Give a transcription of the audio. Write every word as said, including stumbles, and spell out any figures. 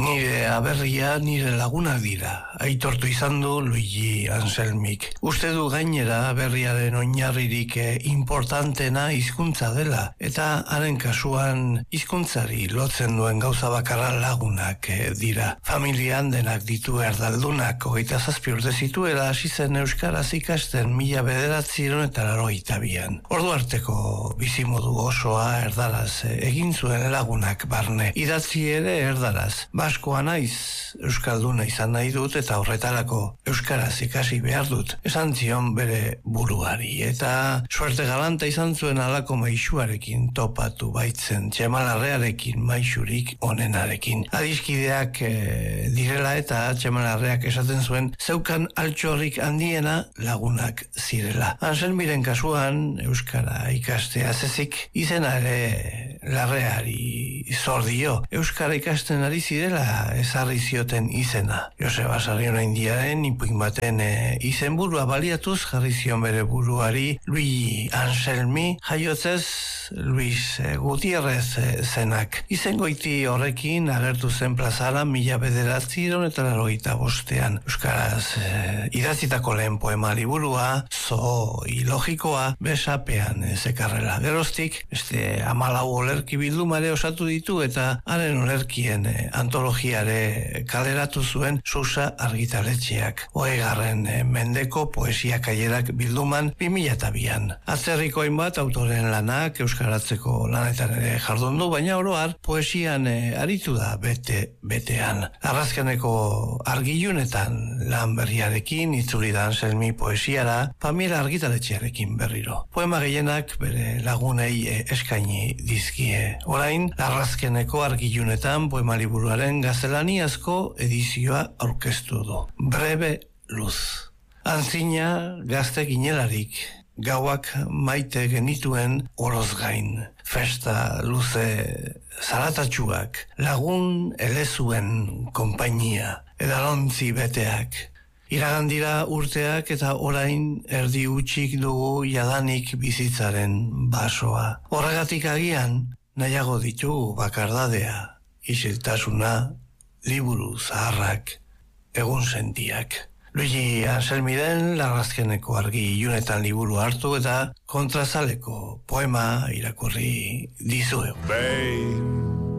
Nire aberria nire lagunak dira, aitortu izan du Luigi Anselmik. Uste du gainera aberriaren oinarririk importantena hizkuntza dela, eta haren kasuan hizkuntzari lotzen duen gauza bakarra lagunak dira. Familian denak ditu erdaldunak, hogeita zazpi urte zituela hasi zen euskaraz ikasten mila bederatziehun eta laurogeita bian. Ordu arteko bizimodu osoa erdaraz egin zuen lagunak barne, idatzi ere erdaraz. Baskoa naiz, euskalduna izan nahi dut eta horretarako euskaraz ikasi behar dut, esan zion bere buruari, eta suerte galanta izan zuen alako maisuarekin topatu baitzen, Txemalarrearekin maisurik onenarekin. Adiskideak e, direla eta Txemalarreak esaten zuen zeukan altxorrik handiena lagunak zirela. Anselmiren kasuan euskara ikastea zezik izena ere larreari zordio. Euskara ikasten ari zirela ezarri zioten izena. Joseba Sarriona Indiaren ipuin baten e, izenburua baliatuz jarri zion bere buruari Luigi Anselmi, jaiotzez Luis e, Gutierrez e, zenak. Izengoiti horrekin agertu zen plazara mila bederatziehun eta laurogeita bostean. Euskaraz e, idatzitako lehen poema liburua, zo ilogikoa, besapean e, zekarrela. Geroztik, beste hamalau olerki bildumare osatu ditu eta haren olerkien e, antologiare kaleratu zuen Susa argitaletxeak. Hogeigarren e, mendeko poesia kailerak bilduman bi mila eta bian. Atzerriko hainbat autoren lanak euskaratzeko lanetan ere jardundu, baina oro har poesian e, aritu da bete betean. Arrazkeneko argilunetan lan berriarekin itzuli da Anselmi poesiara, Pamiera argitaletxearekin berriro. Poema gehienak bere lagunei e, eskaini dizkie. Orain, arrazkeneko argilunetan poema liburuaren gaztelaniazko edizioa aurkeztu du. Breve luz. Antzina gazte ginelarik, gauak maite genituen oroz gain. Festa luze zaratatsuak, lagun elezuen konpainia, edalontzi beteak. Iragandira urteak eta orain erdi utxik dugu jadanik bizitzaren basoa. Horregatik agian nahiago ditugu bakardadea, isiltasuna, liburu zaharrak, egun sentiak. Luigi Anselmiren larrazkeneko argi ilunetan liburu hartu eta kontrazaleko poema irakurri dizuegu. Babe.